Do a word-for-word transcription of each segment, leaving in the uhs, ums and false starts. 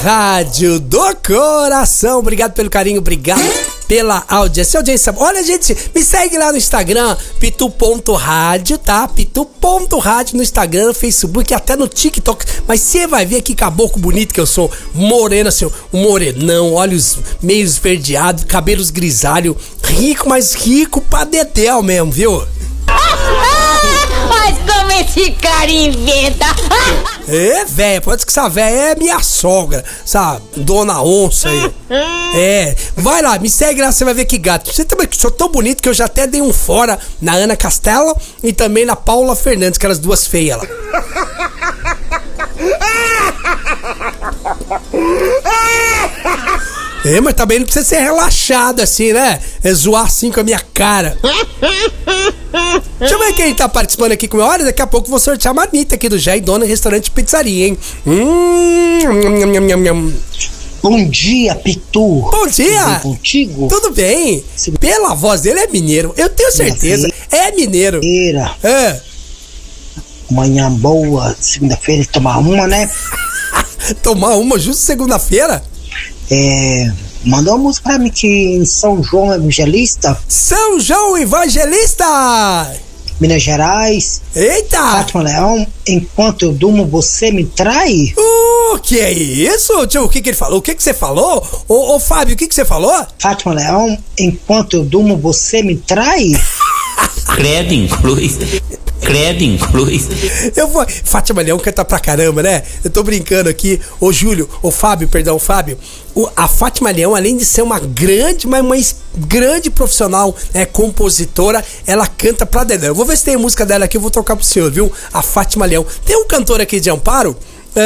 Rádio do Coração. Obrigado pelo carinho, obrigado pela audiência. audiência. Olha, gente, me segue lá no Instagram, pitu ponto rádio, tá? pitu ponto rádio no Instagram, no Facebook, até no TikTok. Mas você vai ver que caboclo bonito que eu sou. Moreno, assim, um morenão, olhos meio esverdeados, cabelos grisalhos, rico, mas rico pra dedéu mesmo, viu? Mas como esse cara inventa? É, velho, pode que essa velha é minha sogra, essa dona onça aí. É, vai lá, me segue lá, você vai ver que gato. Você também, sou tão bonito que eu já até dei um fora na Ana Castela e também na Paula Fernandes, aquelas duas feias lá. É, mas também não precisa ser relaxado assim, né? É zoar assim com a minha cara. Deixa eu ver quem tá participando aqui com a hora. Daqui a pouco eu vou sortear a marmita aqui do Jair Dona Restaurante Pizzaria, hein? Hum, nham, nham, nham, nham. Bom dia, Pitu. Bom dia. Tudo bem contigo? Tudo bem. Sim. Pela voz dele é mineiro. Eu tenho certeza. É mineiro. É. Manhã boa, segunda-feira, tomar uma, né? Tomar uma justo segunda-feira? É, mandou uma música pra mim que em São João Evangelista. São João Evangelista! Minas Gerais. Eita! Fátima Leão, enquanto eu durmo você me trai? O que é isso? Tio, o que que ele falou? O que que você falou? Ô, ô Fábio, o que que você falou? Fátima Leão, enquanto eu durmo você me trai? Credo inclui. Credo inclui. Eu vou. Fátima Leão canta pra caramba, né? Eu tô brincando aqui. Ô Júlio, ô Fábio, perdão, Fábio. O, a Fátima Leão, além de ser uma grande, mas uma grande profissional, né, compositora, ela canta pra dedé. Eu vou ver se tem a música dela aqui, eu vou tocar pro senhor, viu? A Fátima Leão. Tem um cantor aqui de Amparo.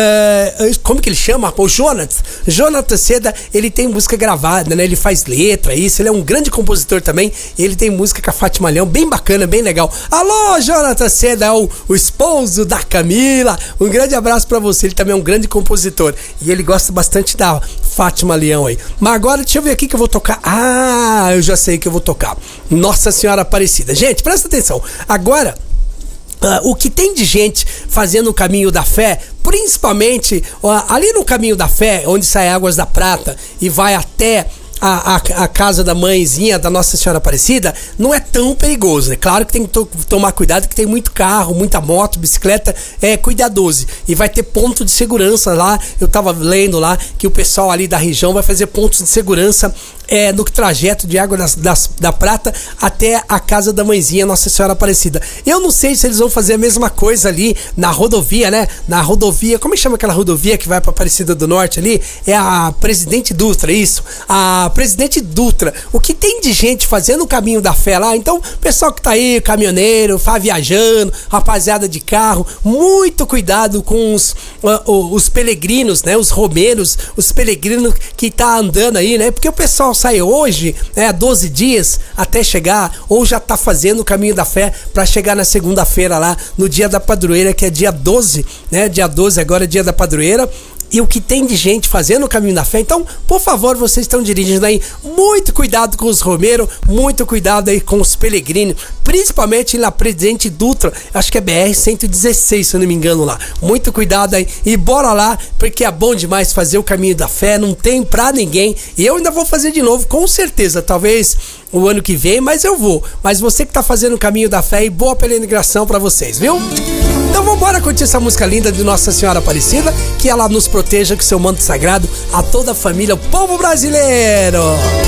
Uh, como que ele chama? O Jonatas. Jonatas Seda, ele tem música gravada, né? Ele faz letra, isso. Ele é um grande compositor também. Ele tem música com a Fátima Leão, bem bacana, bem legal. Alô, Jonatas Seda, o, o esposo da Camila. Um grande abraço pra você. Ele também é um grande compositor. E ele gosta bastante da Fátima Leão aí. Mas agora, deixa eu ver aqui que eu vou tocar. Ah, eu já sei que eu vou tocar. Nossa Senhora Aparecida. Gente, presta atenção. Agora. Uh, o que tem de gente fazendo o caminho da fé, principalmente uh, ali no caminho da fé, onde sai Águas da Prata e vai até a, a, a casa da mãezinha da Nossa Senhora Aparecida, não é tão perigoso. É claro que tem que to- tomar cuidado, que tem muito carro, muita moto, bicicleta, é cuidadoso. E vai ter ponto de segurança lá. Eu tava lendo lá que o pessoal ali da região vai fazer pontos de segurança É, no trajeto de Água das, das, da Prata até a casa da mãezinha Nossa Senhora Aparecida. Eu não sei se eles vão fazer a mesma coisa ali na rodovia, né? Na rodovia, como é que chama aquela rodovia que vai pra Aparecida do Norte ali? É a Presidente Dutra, isso. A Presidente Dutra. O que tem de gente fazendo o caminho da fé lá? Então, pessoal que tá aí, caminhoneiro, vai viajando, rapaziada de carro, muito cuidado com os, uh, os peregrinos, né? Os romeiros, os peregrinos que tá andando aí, né? Porque o pessoal sai hoje, né, doze dias até chegar, ou já tá fazendo o caminho da fé para chegar na segunda-feira lá, no dia da padroeira, que é dia doze, né, dia doze agora é dia da padroeira. E o que tem de gente fazendo o caminho da fé. Então, por favor, vocês estão dirigindo aí, muito cuidado com os romeiros, muito cuidado aí com os peregrinos, principalmente na Presidente Dutra, acho que é B R cento e dezesseis, se eu não me engano lá. Muito cuidado aí e bora lá, porque é bom demais fazer o caminho da fé, não tem pra ninguém. E eu ainda vou fazer de novo, com certeza, talvez o ano que vem, mas eu vou. Mas você que tá fazendo o caminho da fé, e boa peregrinação pra vocês, viu? Então vambora curtir essa música linda de Nossa Senhora Aparecida, que ela nos proteja com seu manto sagrado, a toda a família, o povo brasileiro.